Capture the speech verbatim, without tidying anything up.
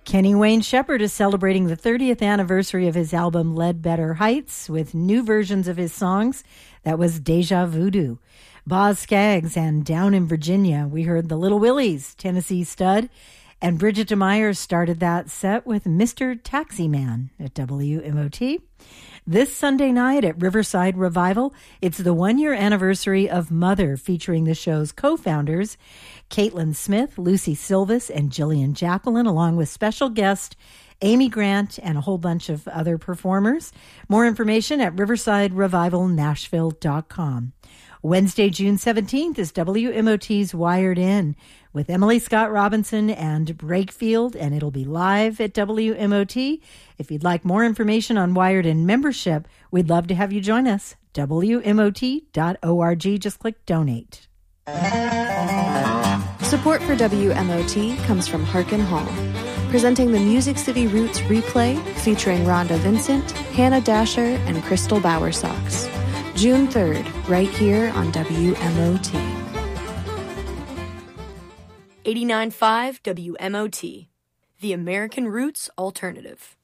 Kenny Wayne Shepherd is celebrating the thirtieth anniversary of his album Ledbetter Heights with new versions of his songs. That was Deja Voodoo. Boz Scaggs and Down in Virginia. We heard the Little Willies, Tennessee Stud. And Bridget DeMeyer started that set with Mister Taxi Man at W M O T. This Sunday night at Riverside Revival, it's the one-year anniversary of Mother, featuring the show's co-founders, Caitlin Smith, Lucy Silvis, and Jillian Jacqueline, along with special guest Amy Grant and a whole bunch of other performers. More information at riverside revival nashville dot com. Wednesday, June seventeenth is W M O T's Wired In with Emily Scott Robinson and Brakefield, and it'll be live at W M O T. If you'd like more information on Wired In membership, we'd love to have you join us. W M O T dot org. Just click donate. Support for W M O T comes from Harkin Hall, presenting the Music City Roots replay featuring Rhonda Vincent, Hannah Dasher, and Crystal Bowersox. June third, right here on W M O T. eighty-nine point five W M O T, the American Roots Alternative.